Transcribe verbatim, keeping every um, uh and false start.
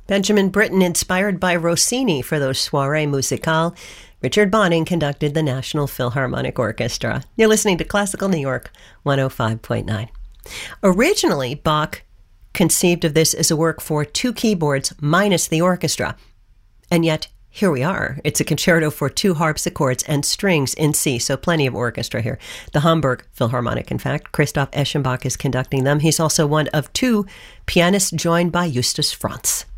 Benjamin Britten inspired by Rossini for those soirées musicales. Richard Bonning conducted the National Philharmonic Orchestra. You're listening to Classical New York one oh five point nine. Originally, Bach conceived of this as a work for two keyboards minus the orchestra. And yet, here we are. It's a concerto for two harpsichords and strings in C, so plenty of orchestra here. The Hamburg Philharmonic, in fact. Christoph Eschenbach is conducting them. He's also one of two pianists joined by Justus Franz.